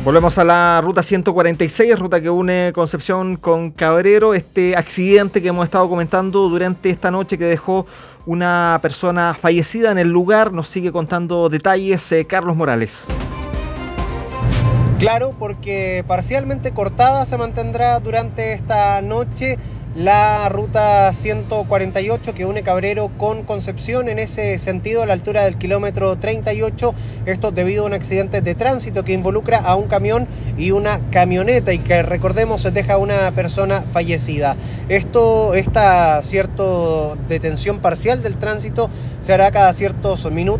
Volvemos a la ruta 146, ruta que une Concepción con Cabrero. Este accidente que hemos estado comentando durante esta noche que dejó una persona fallecida en el lugar. Nos sigue contando detalles Carlos Morales. Claro, porque parcialmente cortada se mantendrá durante esta noche la ruta 148 que une Cabrero con Concepción, en ese sentido a la altura del kilómetro 38, esto debido a un accidente de tránsito que involucra a un camión y una camioneta y que, recordemos, deja a una persona fallecida. Esta cierta detención parcial del tránsito se hará cada ciertos minutos